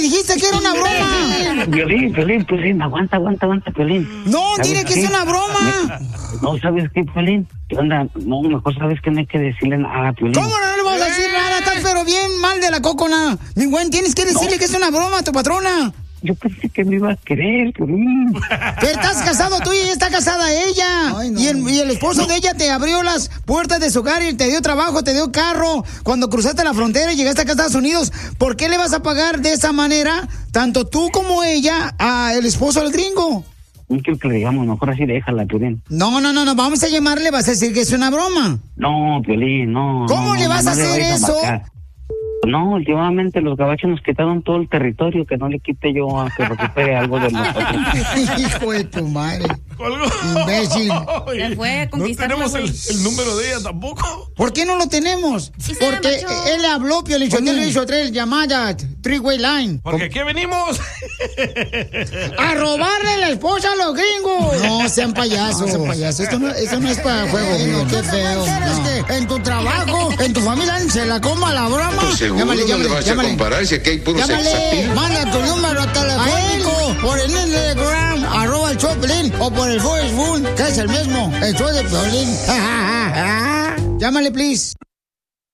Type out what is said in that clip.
dijiste que era una broma. Piolín, aguanta, Piolín. No, dile que es una broma. No, ¿sabes qué, Piolín? ¿Qué onda? No, mejor sabes que no hay que decirle nada a Piolín. ¿Cómo no le vas a decir nada? Estás pero bien mal de la cocona. Mi güey, tienes que decirle que es una broma a tu patrona. Yo pensé que me iba a querer, Piolín. Pero estás casado tú y ella está casada ella. Ay, no. Y el esposo de ella te abrió las puertas de su hogar y te dio trabajo, te dio carro. Cuando cruzaste la frontera y llegaste acá a Estados Unidos, ¿por qué le vas a pagar de esa manera, tanto tú como ella, al esposo del gringo? No quiero que le digamos, mejor así déjala, Piolín. No, vamos a llamarle, vas a decir que es una broma. No, Piolín, no. ¿Cómo le vas a hacer eso? No, últimamente los gabachos nos quitaron todo el territorio, que no le quite yo a que recupere algo de nosotros. Hijo de tu madre. Imbécil. Se fue a conquistar. No tenemos el número de ella tampoco. ¿Por qué no lo tenemos? Sí, porque él habló, Piolín, yo le hizo 3 llamadas, 3-way line. Porque aquí venimos a robarle la esposa a los gringos. No sean payasos. Esto no es para juego. No, qué feo. No. Que en tu trabajo, en tu familia se la coma la broma. Pues seguro no le vas a comparar si aquí hay puro sexapil. Manda tu número telefónico por el Instagram, @el show de Piolín, o por el Facebook, que es el mismo, el show de Piolín. Llámale, please.